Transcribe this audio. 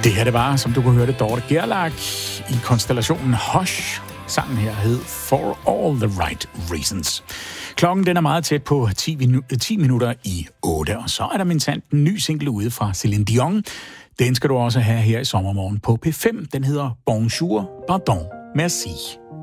Det her, det var, som du kunne høre det, Dorte Gerlach i konstellationen Hush. Sangen her hed For All the Right Reasons. Klokken den er meget tæt på 10 minutter i 8, og så er der mindsat en ny single ude fra Céline Dion. Den skal du også have her i sommermorgen på P5. Den hedder Bonjour, Pardon, Merci.